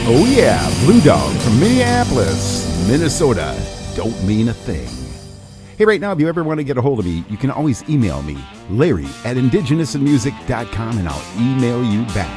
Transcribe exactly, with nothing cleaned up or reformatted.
Oh yeah, Blue Dog from Minneapolis, Minnesota. Don't mean a thing. Hey, right now, if you ever want to get a hold of me, you can always email me, Larry at indigenous in music dot com, and I'll email you back.